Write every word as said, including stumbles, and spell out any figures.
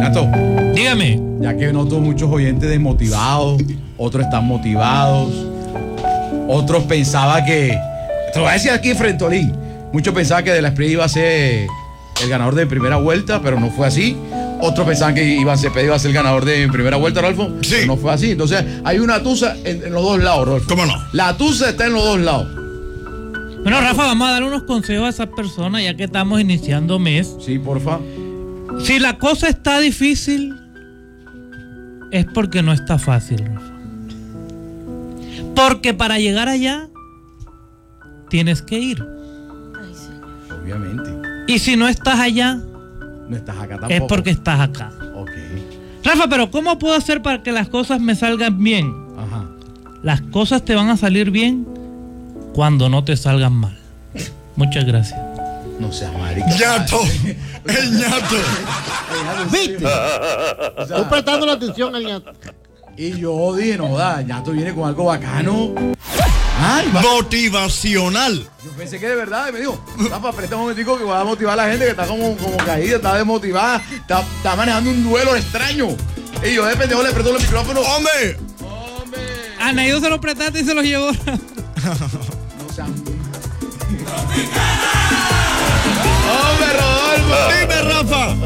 Ñato. Dígame. Ya que noto muchos oyentes desmotivados, otros están motivados, otros pensaban que, te lo voy a decir aquí Frentolín, muchos pensaban que De la Espriella iba a ser el ganador de primera vuelta, pero no fue así. Otros pensaban que Iván Cepeda iba a ser el ganador de primera vuelta, Rolfo. Sí. Pero no fue así. Entonces, hay una tusa en, en los dos lados, Rolfo. ¿Cómo no? La tusa está en los dos lados. Bueno, Rafa, vamos a dar unos consejos a esas personas ya que estamos iniciando mes. Sí, porfa. Si la cosa está difícil, es porque no está fácil, Rafa. Porque para llegar allá, tienes que ir. Obviamente. Y si no estás allá, no estás acá tampoco. Es porque estás acá. Ok. Rafa, pero ¿cómo puedo hacer para que las cosas me salgan bien? Ajá. Las cosas te van a salir bien cuando no te salgan mal. Muchas gracias. No seas marica. Ñato. El Ñato. ¿Viste? Estoy prestando la atención al Ñato. Y yo dije, no, da, Ñato viene con algo bacano. Ay, va. Motivacional. Yo pensé que de verdad, y me dijo, Rafa, presta un momentico que va a motivar a la gente que está como, como caída, está desmotivada, está, está manejando un duelo extraño. Y yo de pendejo le presto el micrófono. ¡Hombre! ¡Hombre! A Neido se lo prestaste y se los llevó. No sean... ¡Hombre, Rodolfo! Dime, Rafa.